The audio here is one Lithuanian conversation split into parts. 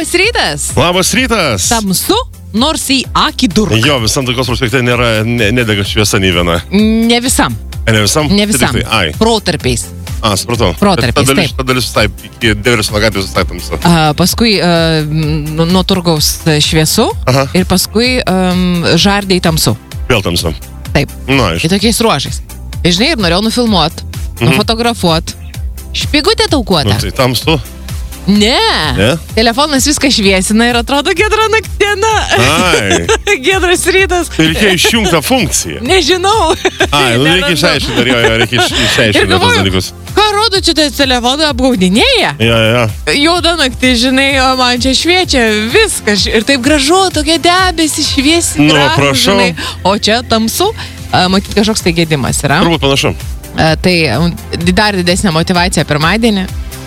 Labas rytas. Labas rytas. Tamsu, nors į akį durk. Jo, visam tokios prospekte nėra nedega šviesa nei viena. Ne visam. Ne visam? Ne visam. Protarpiais. Supratau. Protarpiais, taip. Ta dalis visai iki Deversono gatvės visai tamsa. Paskui nuo turgaus šviesu. Aha. Ir paskui žardėjai tamsu. Vėl tamsa. Taip. Na, iš. Ir tokiais ruožais. Ir žinai, ir norėjau nufilmuot, nufotografuot. Špigutė taukuota. Tai tamsu. Ne. Ne? Telefonas viską šviesina ir atrodo giedra naktiena. Ai. Giedras rytas. Tai reikia išjungti tą funkciją. Nežinau. Reikia išaiškinti, reikia išaiškinti tos dalykus. Ką rodo čia tas telefoną apgaudinėja? Ja. Juoda naktis, žinai, o man čia šviečia viskas. Ir taip gražu, tokie debesys šviesi. Prašau. Žinai. O čia tamsu. Matyt, kažkoks tai gedimas yra. Turbūt panašu. Tai dar didesnė motyvacija pirmadienį.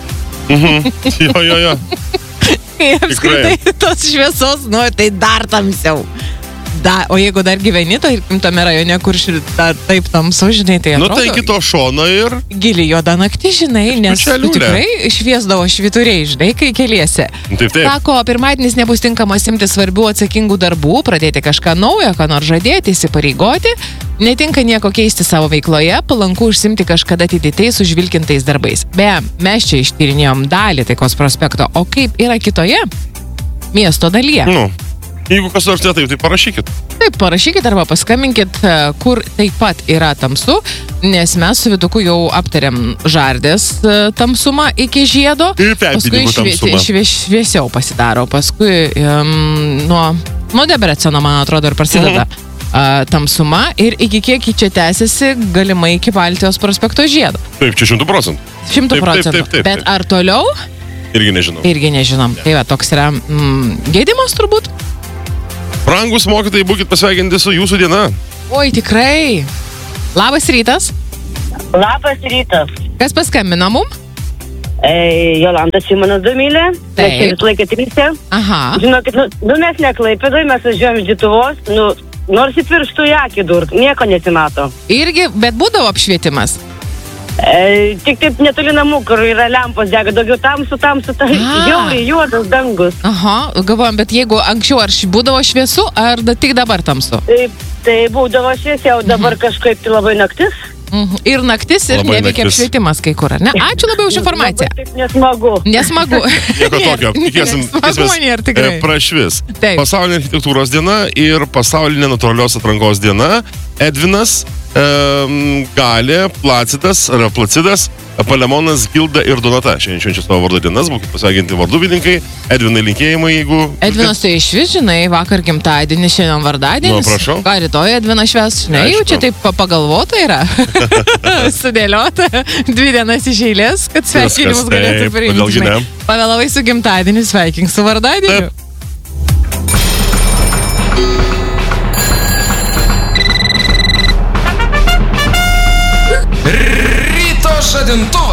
Jo. Kai apskritai tos šviesos, tai dar tamsiau. O jeigu dar gyveni, tai tame rajone, kur dar taip tamsu, žinai, tai atrodo. Tai kito šono ir... Gili juoda naktis, žinai, nes tikrai šviesdavo švyturiai, žinai, kai keliesi. Taip. Sako, pirmadienis nebus tinkamas imti svarbių atsakingų darbų, pradėti kažką naujo, ką nors žadėti, įsipareigoti. Netinka nieko keisti savo veikloje, palanku užsimti kažkada atidėtais užvilkintais darbais. Beje, mes čia ištyrinėjom dalį Taikos prospekto, o kaip yra kitoje miesto dalyje? Jeigu kas nors ne taip, tai parašykit. Taip, parašykit arba paskambinkit, kur taip pat yra tamsu, nes mes su Viduku jau aptarėm Žardės tamsumą iki Žiedo. Ir Pempininkų tamsumą. Paskui šviesiau pasidaro, paskui nuo Debreceno, man atrodo, ir prasideda tamsuma ir iki kiek čia tęsiasi galimai iki Baltijos prospekto Žiedo. Taip, čia 100%. 100%. Taip. Bet ar toliau? Irgi nežinom. Tai va, toks yra gėdimas turbūt. Brangus mokytojai, būkit pasveikinti su jūsų diena. Oi, tikrai. Labas rytas. Labas rytas. Kas paskambino mum? Jolanta Simonas Domylė. Taip. Mes laikė trysia. Aha. Žinokit, mes ne Klaipėdoj, mes važiuojam iš Lietuvos, nors į pirštų į akį durk, nieko nesimato. Irgi, bet būdavo apšvietimas. Tik taip netoli namų, kur yra lempos dega, daugiau tamsu, tai jauriai juodas dangus. Aha, galvojam, bet jeigu anksčiau ar būdavo šviesu, ar tik dabar tamsu? Tai būdavo šviesiau, dabar kažkaip tai labai naktis. Ir naktis ir neveikia apšvietimas kai kur, ar ne? Ačiū labai už informaciją. Taip nesmagu. Nieko tokio, tikėsim prašvis. Pasaulinė architektūros diena ir pasaulinė natūralios atrankos diena. Edvinas, Galė, Placidas, Palemonas, Gilda ir Donata. Šiandien švenčia savo vardo dienas, būkit pasveikinti varduvininkai. Edvinai linkėjimai, jeigu... Edvinas tai išvis, žinai, vakar gimtadienis, šiandien vardadienis. Prašau. Ką rytoj Edvinas švęs, žinai, jau čia taip pagalvota yra. Sudėliota 2 dienas iš eilės, kad sveikinimus galėtų priimti. Pavėlavai su gimtadieniu, sveikink su vardadieniu. Ryto žadintuvo.